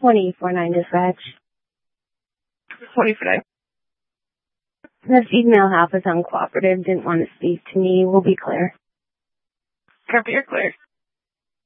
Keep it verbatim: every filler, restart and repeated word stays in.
twenty-four nine dispatch. twenty-four nine. The female half is uncooperative, didn't want to speak to me. We'll be clear. Copy, you're clear.